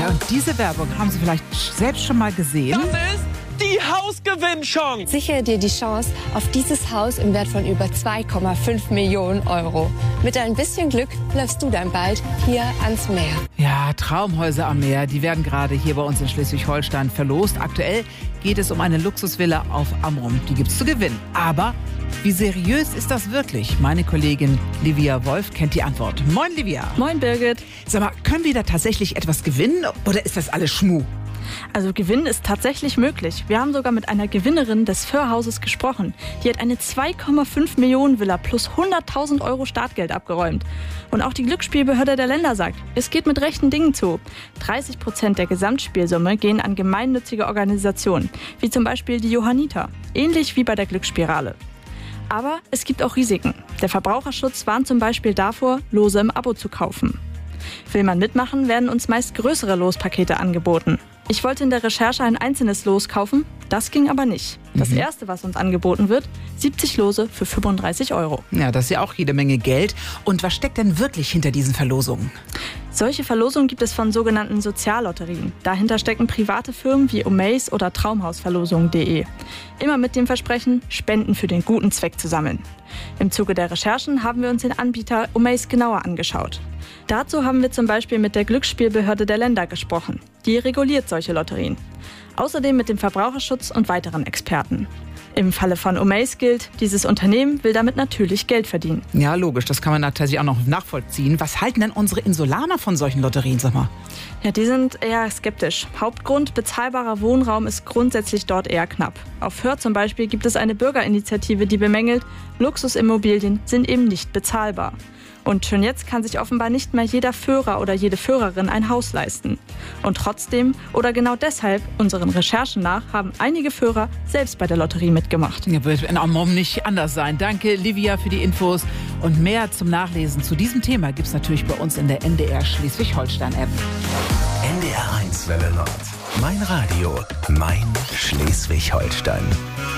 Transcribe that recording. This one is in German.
Ja, und diese Werbung haben Sie vielleicht selbst schon mal gesehen. Das ist die Hausgewinnchance. Sichere dir die Chance auf dieses Haus im Wert von über 2,5 Millionen Euro. Mit ein bisschen Glück läufst du dann bald hier ans Meer. Ja, Traumhäuser am Meer, die werden gerade hier bei uns in Schleswig-Holstein verlost. Aktuell geht es um eine Luxusvilla auf Amrum. Die gibt's zu gewinnen. Aber wie seriös ist das wirklich? Meine Kollegin Livia Wolf kennt die Antwort. Moin, Livia. Moin, Birgit. Sag mal, können wir da tatsächlich etwas gewinnen oder ist das alles Schmuh? Also Gewinnen ist tatsächlich möglich. Wir haben sogar mit einer Gewinnerin des Föhrhauses gesprochen. Die hat eine 2,5 Millionen Villa plus 100.000 Euro Startgeld abgeräumt. Und auch die Glücksspielbehörde der Länder sagt, es geht mit rechten Dingen zu. 30% der Gesamtspielsumme gehen an gemeinnützige Organisationen, wie zum Beispiel die Johanniter. Ähnlich wie bei der Glücksspirale. Aber es gibt auch Risiken. Der Verbraucherschutz warnt zum Beispiel davor, Lose im Abo zu kaufen. Will man mitmachen, werden uns meist größere Lospakete angeboten. Ich wollte in der Recherche ein einzelnes Los kaufen, das ging aber nicht. Das erste, was uns angeboten wird, 70 Lose für 35 Euro. Ja, das ist ja auch jede Menge Geld. Und was steckt denn wirklich hinter diesen Verlosungen? Solche Verlosungen gibt es von sogenannten Soziallotterien. Dahinter stecken private Firmen wie Omaze oder Traumhausverlosungen.de. Immer mit dem Versprechen, Spenden für den guten Zweck zu sammeln. Im Zuge der Recherchen haben wir uns den Anbieter Omaze genauer angeschaut. Dazu haben wir zum Beispiel mit der Glücksspielbehörde der Länder gesprochen. Die reguliert solche Lotterien. Außerdem mit dem Verbraucherschutz und weiteren Experten. Im Falle von Omaze gilt, dieses Unternehmen will damit natürlich Geld verdienen. Ja, logisch, das kann man tatsächlich auch noch nachvollziehen. Was halten denn unsere Insulaner von solchen Lotterien, sag mal? Ja, die sind eher skeptisch. Hauptgrund, bezahlbarer Wohnraum ist grundsätzlich dort eher knapp. Auf Föhr zum Beispiel gibt es eine Bürgerinitiative, die bemängelt, Luxusimmobilien sind eben nicht bezahlbar. Und schon jetzt kann sich offenbar nicht mehr jeder Föhrer oder jede Föhrerin ein Haus leisten. Und trotzdem oder genau deshalb, unseren Recherchen nach, haben einige Föhrer selbst bei der Lotterie mitgemacht. Ja, wird in Amrum nicht anders sein. Danke, Livia, für die Infos. Und mehr zum Nachlesen zu diesem Thema gibt's natürlich bei uns in der NDR Schleswig-Holstein-App. NDR 1 Welle Nord. Mein Radio, mein Schleswig-Holstein.